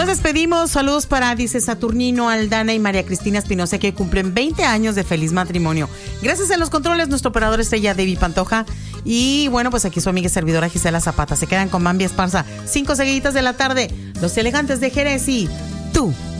Nos despedimos. Saludos para, dice Saturnino Aldana y María Cristina Espinosa, que cumplen 20 años de feliz matrimonio. Gracias a los controles, nuestro operador estrella David Pantoja. Y bueno, pues aquí su amiga y servidora Gisela Zapata. Se quedan con Bambi Esparza. 5 seguiditas de la tarde. Los Elegantes de Jerez y Tú